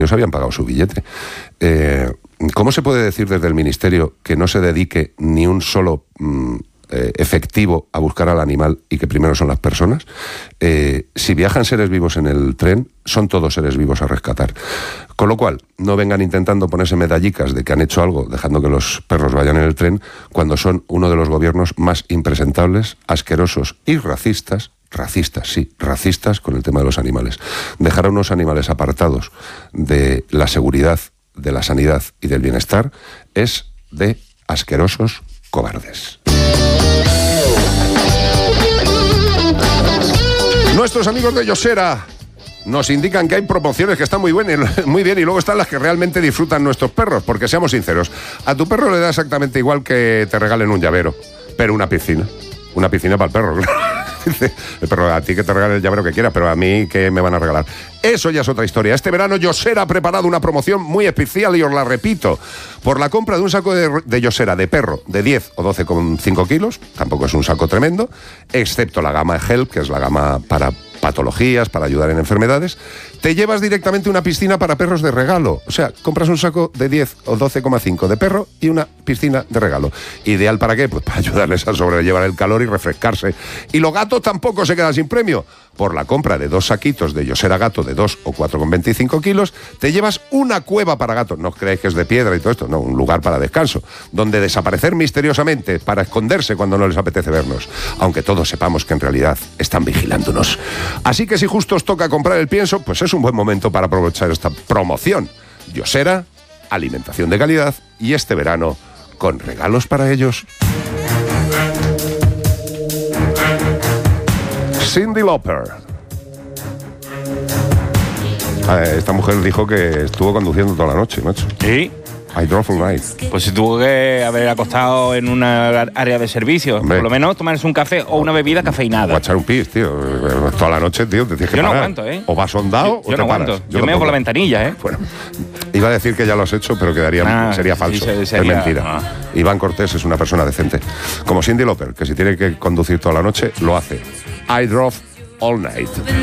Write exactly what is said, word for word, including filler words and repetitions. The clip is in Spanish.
ellos habían pagado su billete. Eh, ¿Cómo se puede decir desde el Ministerio que no se dedique ni un solo mm, eh, efectivo a buscar al animal y que primero son las personas? Eh, si viajan seres vivos en el tren, son todos seres vivos a rescatar. Con lo cual, no vengan intentando ponerse medallicas de que han hecho algo dejando que los perros vayan en el tren, cuando son uno de los gobiernos más impresentables, asquerosos y racistas. Racistas, sí, racistas con el tema de los animales. Dejar a unos animales apartados de la seguridad, de la sanidad y del bienestar es de asquerosos cobardes. Nuestros amigos de Yosera nos indican que hay promociones que están muy bien, muy bien y luego están las que realmente disfrutan nuestros perros, porque seamos sinceros, a tu perro le da exactamente igual que te regalen un llavero, pero una piscina. Una piscina para el perro, claro. El perro, a ti que te regale el llavero que quieras, pero a mí, ¿qué me van a regalar? Eso ya es otra historia. Este verano Yosera ha preparado una promoción muy especial y os la repito. Por la compra de un saco de, de Yosera de perro de diez o doce coma cinco kilos, tampoco es un saco tremendo, excepto la gama Help, que es la gama para patologías, para ayudar en enfermedades, te llevas directamente una piscina para perros de regalo. O sea, compras un saco de diez o doce coma cinco de perro y una piscina de regalo. ¿Ideal para qué? Pues para ayudarles a sobrellevar el calor y refrescarse. Y los gatos tampoco se quedan sin premio. Por la compra de dos saquitos de Yosera Gato de dos o cuatro coma veinticinco kilos, te llevas una cueva para gatos. No creéis que es de piedra y todo esto, no, un lugar para descanso, donde desaparecer misteriosamente para esconderse cuando no les apetece vernos. Aunque todos sepamos que en realidad están vigilándonos. Así que si justo os toca comprar el pienso, pues es un buen momento para aprovechar esta promoción. Yosera, alimentación de calidad y este verano con regalos para ellos. Cyndi Lauper. Esta mujer dijo que estuvo conduciendo toda la noche, macho. ¿Sí? I drove all night. Pues si tuvo que haber acostado en una área de servicio, Hombre. por lo menos tomarse un café o una bebida cafeinada. O a echar un pis, tío. Toda la noche, tío, te tienes que Yo no parar. aguanto, ¿eh? O vas sondado Yo, o yo te no paras. aguanto. Yo Yo me voy por la tampoco. ventanilla, ¿eh? Bueno, iba a decir que ya lo has hecho, pero quedaría, Ah, sería falso. sí, sería- es mentira. ah. Iván Cortés es una persona decente. Como Cyndi Lauper, que si tiene que conducir toda la noche, lo hace. I drove all night.